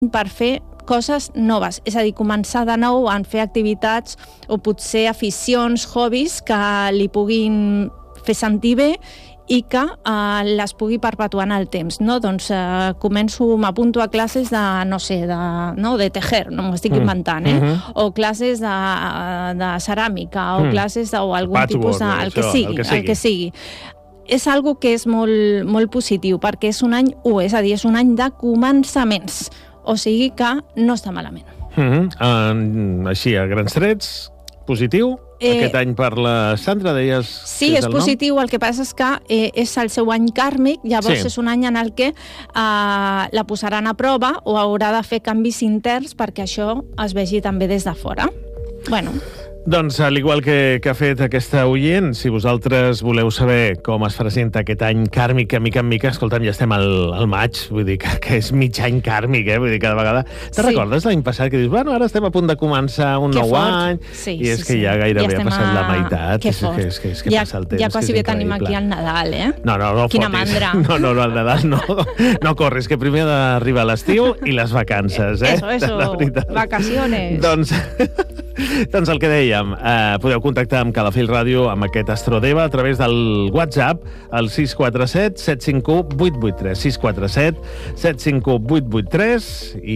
per fer coses noves, és a dir, començar de nou a fer activitats o potser aficions, hobbies que li puguin fer sentir bé i que les pugui perpetuar en el temps, no? Doncs m'apunto a classes de, no sé, de tejer, no m'ho estic inventant, o classes de ceràmica, o classes o algun tipus de... el que sigui. És algo que és molt, molt positiu, perquè és un any 1, és a dir, és un any de començaments, o sigui que no està malament. Així, a grans trets, positiu? Aquest any per la Sandra, deies... Sí, és positiu, el que passa és que és el seu any kàrmic, llavors és un any en el que la posaran a prova o haurà de fer canvis interns perquè això es vegi també des de fora. Bueno... Doncs, al igual que ha fet aquesta oient, si vosaltres voleu saber com es presenta aquest any kàrmic, mica en mica, escolta'm, ja estem al maig, vull dir que és mig any kàrmic, vull dir, cada vegada... Te recordes l'any passat que dius, bueno, ara estem a punt de començar un nou any, i és que ja gairebé ha passat la meitat. Que fort. És que passa el temps. Ja quasi bé tenim aquí el Nadal, No, quina mandra. No, el Nadal no. No corris, que primer ha d'arribar l'estiu i les vacances, Eso, vacaciones. Doncs el que dèiem, podeu contactar amb Calafell Ràdio, amb aquest Astrodeva, a través del WhatsApp, al 647 751 883. 647 751 883, i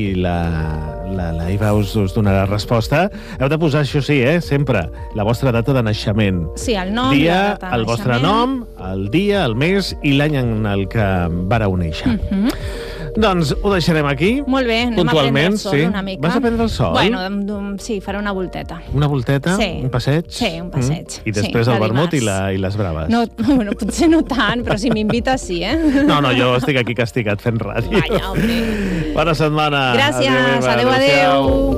la Iva us donarà resposta. Heu de posar, això sí, sempre, la vostra data de naixement. Sí, el nom, la data de naixement. El vostre nom, el dia, el mes i l'any en el que vareu néixer. Doncs ho deixarem aquí. Molt bé, anem a prendre el sol una mica. Vas a prendre el sol? Bueno, sí, faré una volteta. Una volteta? Sí. Un passeig? Sí, un passeig. I després el vermut i les braves? No, potser no tant, però si m'invites sí, No, jo estic aquí castigat fent ràdio. Vaja, hombre. Bona setmana. Gràcies, adéu.